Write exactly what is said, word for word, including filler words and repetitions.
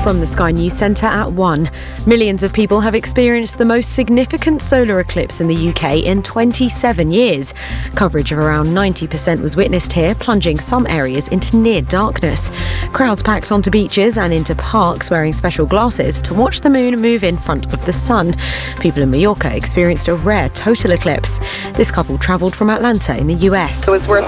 From the Sky News Centre at one. Millions of people have experienced the most significant solar eclipse in the U K in twenty-seven years. Coverage of around ninety percent was witnessed here, plunging some areas into near darkness. Crowds packed onto beaches and into parks wearing special glasses to watch the moon move in front of the sun. People in Mallorca experienced a rare total eclipse. This couple travelled from Atlanta in the U S. It was worth